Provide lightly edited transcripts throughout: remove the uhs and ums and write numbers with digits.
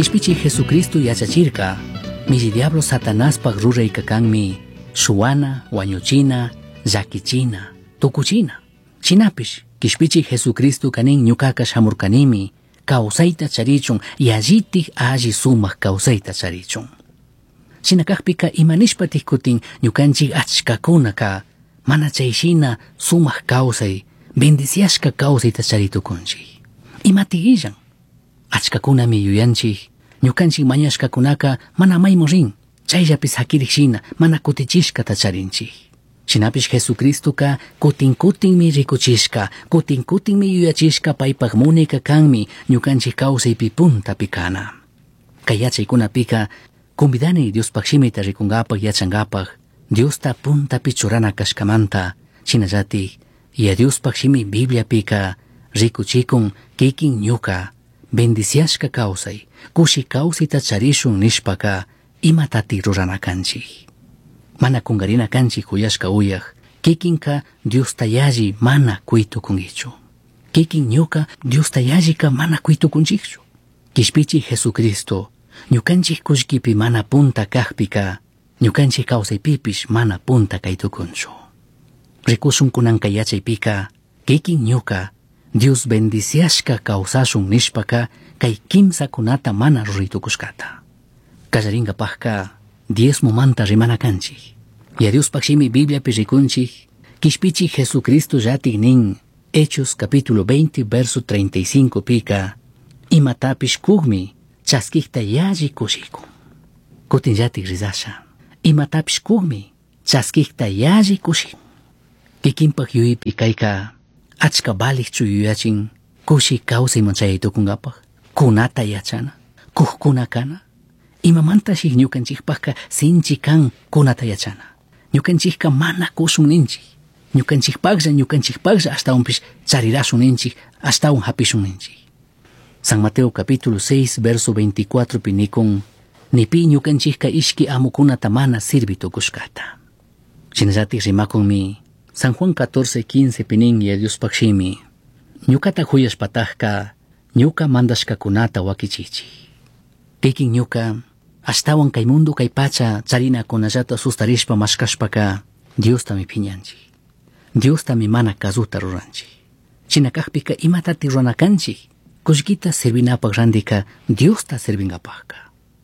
Kishpichi Jesucristo yachachirka, misi diablo Satanás pag ruraykakanmi, shuwana, wañuchina, llakichina, tukuchina. Chinapish, kishpichi Jesucristo kanin ñukaka shamurkanimi, kawsayta charichun, yallitij alli sumaq kawsayta charichun. Shinakajpika imanishpatij kutin ñukanchik achkakunaka, mana chayshina sumaq kawsay, bendiciashka kawsayta charitukunchik. Imatigillan, achkakunami yuyanchik, ñukanchik mañashkakunaka mana maymu rin, chayllapis hakirikshina mana kutichishkata charinchik. Shinapish Jesucristoka kutin-kutinmi rikuchishka, kutin-kutinmi yuyachishka paypaq munayka kanmi ñukanchik kawsaypi punta pikana. Kay yachaykunapika convidani Diospaq shimita rikunkapaq yachangapaq, Diosta puntapi churana kashkamanta, shinallatik ya Diospaq shimi Bibliapika rikuchikun kikin ñuka, bendiciashka kawsay, kushi kawsayta charishun nishpaka imatati rurana kanchik. Mana kungarina kanchik huyashka uyaj, kikinka Diosta yalli mana kuytukunkichu. Kikin ñuka Diosta yallika mana kuytukunchikchu. Kishpichi Jesucristo, ñukanchik kushkipi mana punta kajpika, ñukanchik kawsaypipish mana punta kaytukunchu. Rikusun kunanka yachaypika, kikin ñuka Dios bendiciashka kawsashun nishpaka kay kimsa kunata mana ruritukushkata. Kallarinkapajka diezmo manta rimana kanchik. Ya Diospaq shimi Bibliapi rikunchik, kishpichi Jesucristo llatik nin, Hechos capítulo 20 verso 35 pika, imatapish kugmi chaskikta yalli kushikun. Kutin llatik risasha, imatapish kugmi chaskikta yalli kushikun. Kikinpaq yuypi kayka achka balikchu yuyachin, kushi kawsayman chayaytukunkapaq, kunata yachana, kujkuna kana. Imamantashi ñukanchikpaqka sinchi kan kunata yachana. Ñukanchikka mana kushun ninchik. Ñukanchikpaqlla ashtawanpish charirashun ninchik, ashtawan hapishun ninchik. San Mateo capítulo 6 verso 24 pinikun, nipi ñukanchikka ishki amukunata mana sirvitukushkata. Shinallatik rimakunmi, San Juan 14:15 pinin ya Diospaq shimi, ñukata huyashpatajka, ñuka mandashkakunata wakichichi. Kikin ñuka, ashtawan kay mundo kay pacha charinakunallata sustarishpa mashkashpaka, Diostami piñanchik. Diostami mana kazuta ruranchik. Chinakajpika imatati ruranakanchik, kushkita servinapaq randika Diosta servinkapajka.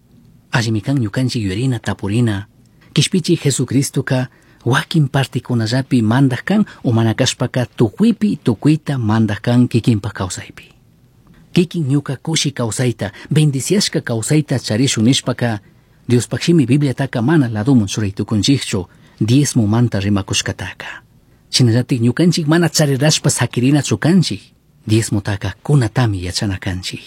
Allimi kan ñukanchik yurina tapurina, kishpichi Jesucristoka wakin partikunallapi mandak kan o mana kashpaka tukuypi tukuyta mandak kan kikinpaq kawsaypi. Kikin ñuka kushi kawsayta, bendiciashka kawsayta charishun nishpaka, Diospaq shimi Bibliataka mana ladumun suraytukunchikchu, diezmo manta rimakushkataka. Shinallatik ñukanchik mana charirashpa sakirinachu kanchik, diezmotaka kunatami yachana kanchik.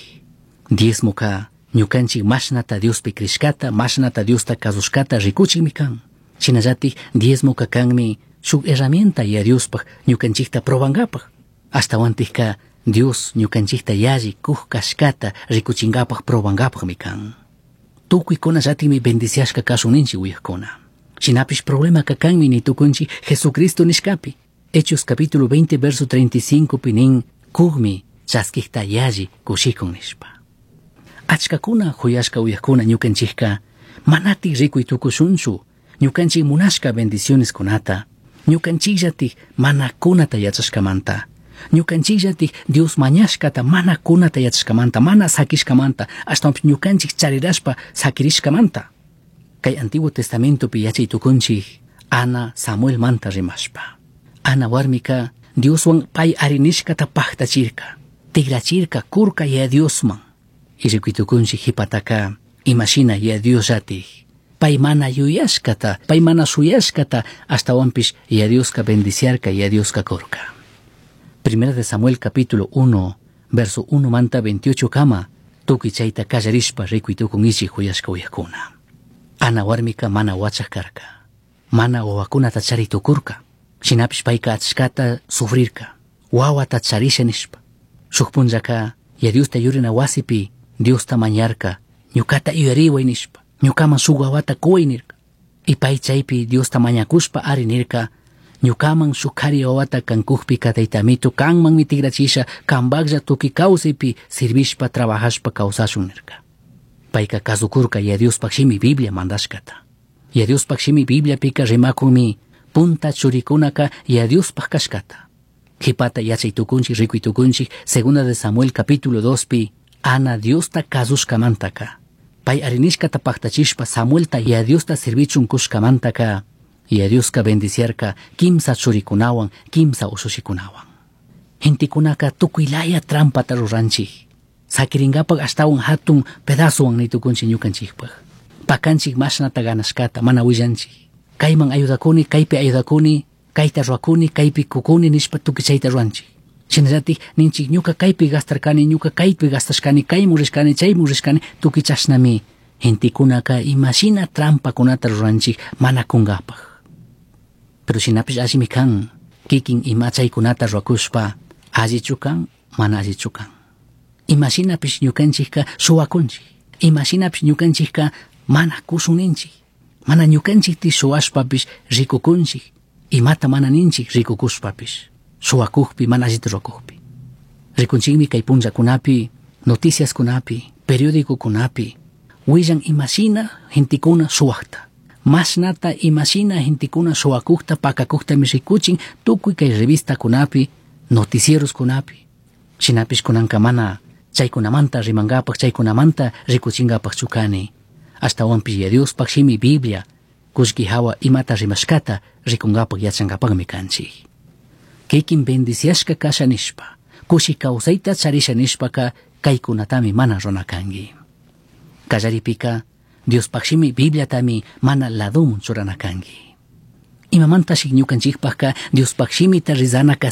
Diezmoka ñukanchik mashnata Diospi krishkata, mashnata Diosta kazushkata rikuchikmi kan. Shinallatik diezmoka kanmi shuk herramienta ya Diospaq ñukanchikta probankapaq. Ashtawantikka Dios ñukanchikta yalli kashkata rikuchinkapaq probankapaqmi kan. Tukuykunallatikmi bendiciashka kashun ninchik uyajkuna. Shinapish problema kanmi nitukunchik Jesucristo nishkapi. Hechos capítulo 20 verso 35 pinin, kugmi chaskikta yalli kushikun nishpa. Achkakuna huyashka uyajkuna ñukanchikka manatik rikuytukushunchu, ñukanchik munashka bendiciones kunata, ñukanchikllatik mana kunata yachashkamanta, ñukanchikllatik Dios mañashkata mana kunata yachashkamanta, mana sakishkamanta, ashtawanpish ñukanchik charirashpa sakirishkamanta. Kay Antiguo Testamentopi yachaytukunchik Ana Samuel manta rimashpa. Ana warmika Dioswan pay arinishkata paktachirka, tigrachirka kurka ya Diosman. Y rikuytukunchik hipataka imashina ya Dios llatik. Pay mana yuyashkata, pay mana suyashkata, ashtawanpish ya Dioska bendiciarka ya Dioska kurka. Primera de Samuel capítulo 1 verso 1 manta 28 kama, tukuy chayta kallarishpa rikuytukunchik huyashka uyakuna. Ana warmika mana wachak karka, mana wawakunata charitukurka, shinapish payka achkata sufrirka, wawata charisha nishpa. Shuk punllaka ya Diosta yurina wasipi Diosta mañarka, ñukata yuyariway nishpa, ñukaman shuk wawata kuway nirka. Y pay chaypi Diosta mañakushpa ari nirka, ñukaman shuk kari wawata kankukpika taytamitu kanmanmi tigrachisha, kanpaqlla tukuy kawsaypi sirvishpa trabajashpa kawsashun nirka. Payka kasukurka ya Dios pakshimi Biblia mandashkata. Ya Dios pakshimi Biblia pika rimakumi punta churikunaka ya Dios pakashkata. Hipata yachay tukunchik rikuy tukunchik segunda de Samuel capítulo 2 pi ana Dios ta kazushkamantaka. Pay arinishkata paktachishpa Samuel ta ya Dios ta servichun kushkamantaka. Ya Dios ka bendiciarka kimsa churikunawan kimsa usushikunawan. Hintikunaka tukuylaya trampata ruranchik. Sakiringapak astawan hatun pedazuwan nitukunchik ñukanchikpak. Pakanchik mashnata ganashkata mana willanchik. Kayman ayudakuni, kaypi ayudakuni, kayta ruakuni, kaypi kukuni nishpa tukichayta ruanchik. Shinallatik ninchik ñuka kaypi gastarkani, ñuka kaypi gastashkani, kaymu rishkani, chaymu rishkani tukichashnami. Hintikunaka imashina trampakunata ruranchik mana kungapak. Pero shinapish allimi kan, kikin imachaykunata ruakushpa, allichu kan, mana allichu kan. Imashinapish ñukanchikka suwakunchik. Imashinapish ñukanchikka mana kusuninchik. Mana ñukanchikti suwashpapish rikukunchik. Imata mana ninchik rikukushpapish. Suwakukpi mana allita ruakukpi. Rikunchikmi kay punllakunapi, noticias kunapi, periódico kunapi, willan imashina hintikuna suwakta. Masnata imashina hintikuna suwakukta pakakukta mi rikuchin tukuy kay revista kunapi, noticieros kunapi. Shinapish kunanka mana chaykunamanta rimangapak, chaykunamanta rikuchingapak chukani. Hasta wanpish ya Dios pakshimi Biblia, kushki hawa imata rimashkata rikungapak yachangapakmi kanchik. Kikin bendiciashka kasha nishpa, kushi kawsayta charisha nishpaka kaykunatami mana runakangi. Kallaripika Dios pakshimi Biblia tami mana ladumun churanakangi. Imamantashik ñukanchikpaka Dios pakshimita rizanaka